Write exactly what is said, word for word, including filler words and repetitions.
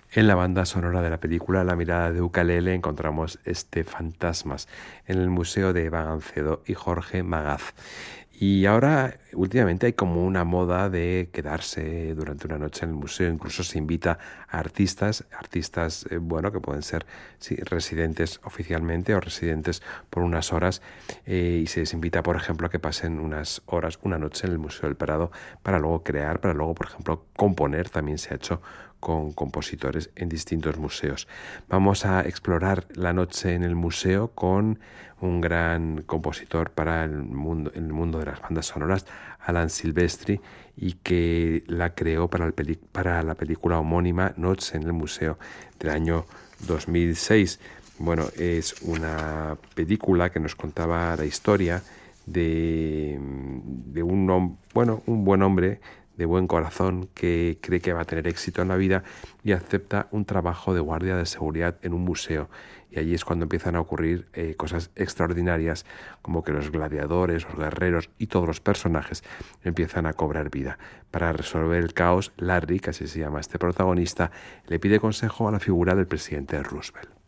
En la banda sonora de la película La mirada de Ukelele encontramos este Fantasmas en el Museo de Eva Gancedo y Jorge Magaz. Y ahora, últimamente, hay como una moda de quedarse durante una noche en el museo. Incluso se invita a artistas, artistas, eh, bueno, que pueden ser sí, residentes oficialmente o residentes por unas horas. Eh, y se les invita, por ejemplo, a que pasen unas horas, una noche en el Museo del Prado para luego crear, para luego, por ejemplo, componer. También se ha hecho con compositores en distintos museos. Vamos a explorar la noche en el museo con un gran compositor para el mundo, el mundo de las bandas sonoras, Alan Silvestri, y que la creó para, el peli- para la película homónima Noche en el Museo del año dos mil seis. Bueno, es una película que nos contaba la historia de, de un, hom- bueno, un buen hombre de buen corazón que cree que va a tener éxito en la vida y acepta un trabajo de guardia de seguridad en un museo. Y allí es cuando empiezan a ocurrir eh, cosas extraordinarias, como que los gladiadores, los guerreros y todos los personajes empiezan a cobrar vida. Para resolver el caos, Larry, que así se llama este protagonista, le pide consejo a la figura del presidente Roosevelt.